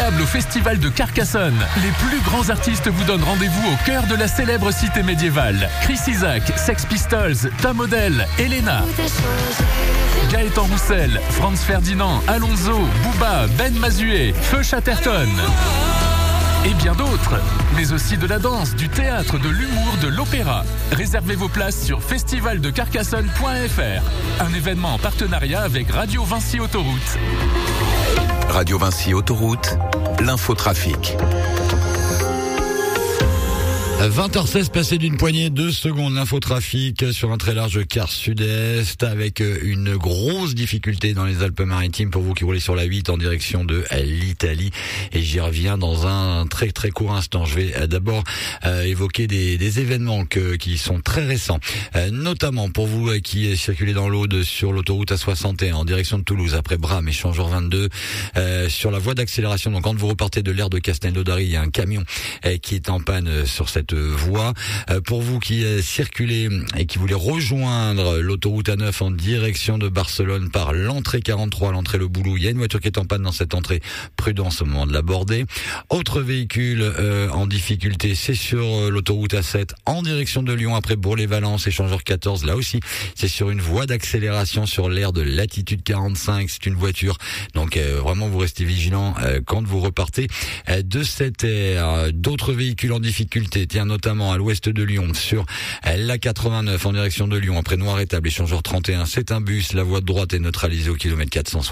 incroyable au festival de Carcassonne. Les plus grands artistes vous donnent rendez-vous au cœur de la célèbre cité médiévale. Chris Isaak, Sex Pistols, Tom Odell, Elena, Gaëtan Roussel, Franz Ferdinand, Alonso, Booba, Ben Mazué, Feu Chatterton. Et bien d'autres, mais aussi de la danse, du théâtre, de l'humour, de l'opéra. Réservez vos places sur festivaldecarcassonne.fr. Un événement en partenariat avec Radio Vinci Autoroute. Radio Vinci Autoroute, l'infotrafic. 20h16 passé d'une poignée de secondes, l'infotrafic sur un très large quart sud-est avec une grosse difficulté dans les Alpes-Maritimes pour vous qui roulez sur la 8 en direction de l'Italie, et j'y reviens dans un très très court instant. Je vais d'abord évoquer des événements qui sont très récents, notamment pour vous qui circulez dans l'Aude sur l'autoroute A61 en direction de Toulouse après Bram échangeur 22 sur la voie d'accélération. Donc quand vous repartez de l'aire de Castelnaudary, il y a un camion qui est en panne sur cette voie. Pour vous qui circulez et qui voulez rejoindre l'autoroute A9 en direction de Barcelone par l'entrée 43, l'entrée Le Boulou, il y a une voiture qui est en panne dans cette entrée. Prudence au moment de l'aborder. Autre véhicule en difficulté, c'est sur l'autoroute A7 en direction de Lyon après Bourg-les-Valences, échangeur 14. Là aussi, c'est sur une voie d'accélération sur l'aire de latitude 45. C'est une voiture. Donc vraiment, vous restez vigilant quand vous repartez de cette aire. D'autres véhicules en difficulté, notamment à l'ouest de Lyon, sur la 89 en direction de Lyon, après Noir-Étable, échangeur 31, c'est un bus, la voie de droite est neutralisée au kilomètre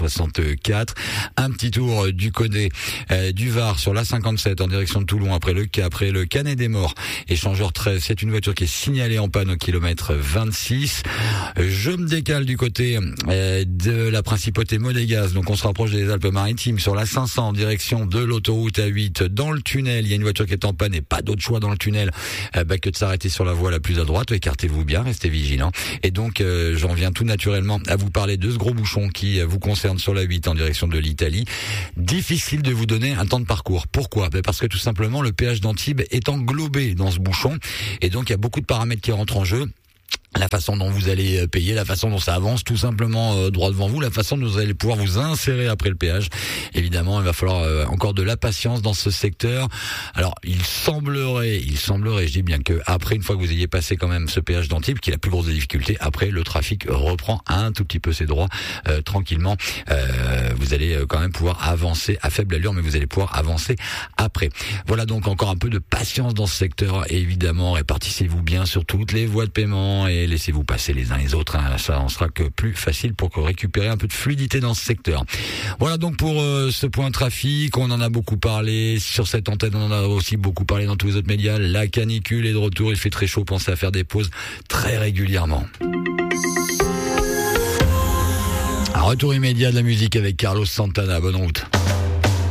464. Un petit tour du côté du Var sur la 57 en direction de Toulon, après le Canet des Morts, échangeur 13, c'est une voiture qui est signalée en panne au kilomètre 26. Je me décale du côté de la principauté monégasque, donc on se rapproche des Alpes-Maritimes, sur la 500 en direction de l'autoroute A8, dans le tunnel, il y a une voiture qui est en panne et pas d'autre choix dans le tunnel que de s'arrêter sur la voie la plus à droite. Écartez-vous bien, restez vigilants. Et donc j'en viens tout naturellement à vous parler de ce gros bouchon qui vous concerne sur la 8 en direction de l'Italie. Difficile de vous donner un temps de parcours. Pourquoi ? Parce que tout simplement le péage d'Antibes est englobé dans ce bouchon, et donc il y a beaucoup de paramètres qui rentrent en jeu. La façon dont vous allez payer, la façon dont ça avance tout simplement droit devant vous, la façon dont vous allez pouvoir vous insérer après le péage. Évidemment, il va falloir encore de la patience dans ce secteur. Alors, il semblerait, je dis bien que après, une fois que vous ayez passé quand même ce péage d'Antibes, qui est la plus grosse des difficultés, après le trafic reprend un tout petit peu ses droits tranquillement. Vous allez quand même pouvoir avancer à faible allure, mais vous allez pouvoir avancer après. Voilà donc encore un peu de patience dans ce secteur. Et évidemment, répartissez-vous bien sur toutes les voies de paiement et laissez-vous passer les uns les autres, hein. Ça en sera que plus facile pour récupérer un peu de fluidité dans ce secteur. Voilà donc pour ce point trafic. On en a beaucoup parlé sur cette antenne, on en a aussi beaucoup parlé dans tous les autres médias. La canicule est de retour, il fait très chaud, pensez à faire des pauses très régulièrement. Un retour immédiat de la musique avec Carlos Santana, bonne route.